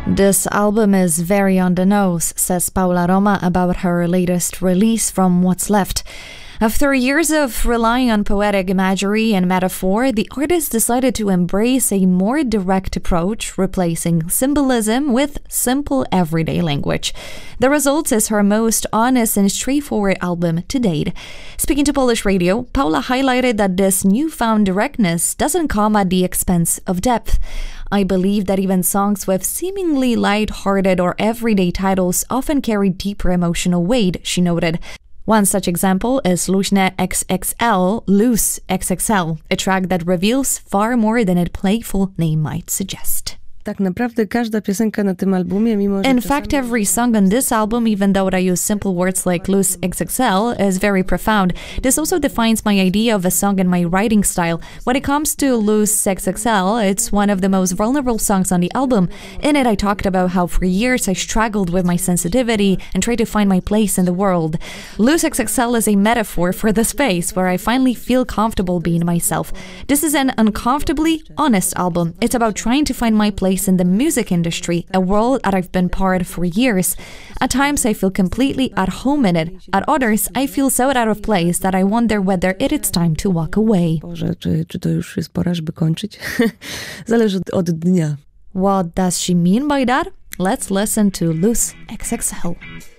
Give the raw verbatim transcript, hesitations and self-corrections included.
This album is very on the nose, says Paula Roma about her latest release from What's Left. After years of relying on poetic imagery and metaphor, the artist decided to embrace a more direct approach, replacing symbolism with simple everyday language. The result is her most honest and straightforward album to date. Speaking to Polish radio, Paula highlighted that this newfound directness doesn't come at the expense of depth. I believe that even songs with seemingly light-hearted or everyday titles often carry deeper emotional weight, she noted. One such example is Luźne X X L, Loose X X L, a track that reveals far more than its playful name might suggest. Tak naprawdę każda piosenka na tym albumie, mimo że In fact, every song on this album, even though I use simple words like Loose X X L, is very profound. This also defines my idea of a song and my writing style. When it comes to Loose X X L, it's one of the most vulnerable songs on the album. In it, I talked about how for years I struggled with my sensitivity and tried to find my place in the world. Loose X X L is a metaphor for the space where I finally feel comfortable being myself. This is an uncomfortably honest album. It's about trying to find my place in the music industry, a world that I've been part of for years. At times I feel completely at home in it. At others I feel so out of place that I wonder whether it is time to walk away. Boże, czy, czy to już jest pora, żeby kończyć? Zależy od, od dnia. What does she mean by that? Let's listen to Loose X X L.